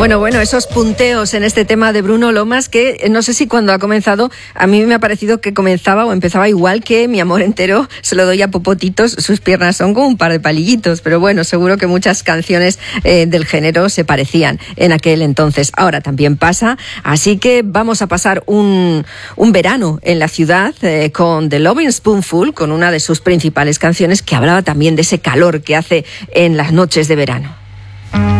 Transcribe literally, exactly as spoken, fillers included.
Bueno, bueno, esos punteos en este tema de Bruno Lomas, que no sé si cuando ha comenzado, a mí me ha parecido que comenzaba o empezaba igual que Mi amor entero, se lo doy a popotitos, sus piernas son como un par de palillitos, pero bueno, seguro que muchas canciones eh, del género se parecían en aquel entonces. Ahora también pasa, así que vamos a pasar un, un verano en la ciudad eh, con The Lovin' Spoonful, con una de sus principales canciones que hablaba también de ese calor que hace en las noches de verano.